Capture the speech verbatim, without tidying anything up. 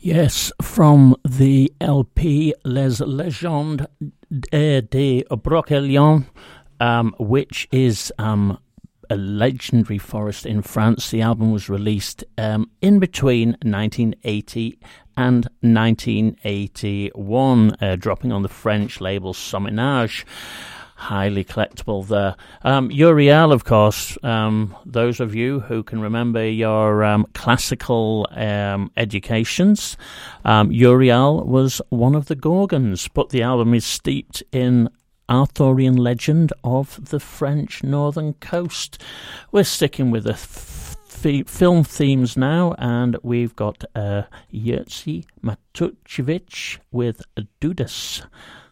Yes, from the L P Les Légendes des Brocéliande, um, which is um, a legendary forest in France. The album was released um, in between nineteen eighty and nineteen eighty-one, uh, dropping on the French label Somminage. Highly collectible there. Um, Uriel, of course, um, those of you who can remember your um, classical um, educations, um, Uriel was one of the Gorgons, but the album is steeped in Arthurian legend of the French northern coast. We're sticking with the f- film themes now, and we've got uh, Jerzy Matuszkiewicz with Dudas.